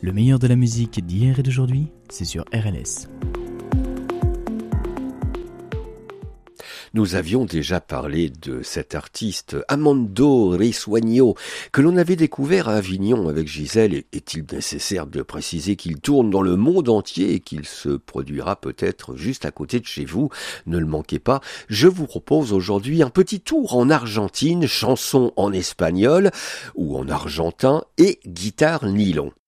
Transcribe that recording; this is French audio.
Le meilleur de la musique d'hier et d'aujourd'hui, c'est sur RLS. Nous avions déjà parlé de cet artiste Armando Risueño que l'on avait découvert à Avignon avec Gisèle. Est-il nécessaire de préciser qu'il tourne dans le monde entier et qu'il se produira peut-être juste à côté de chez vous? Ne le manquez pas. Je vous propose aujourd'hui un petit tour en Argentine, chanson en espagnol ou en argentin et guitare nylon.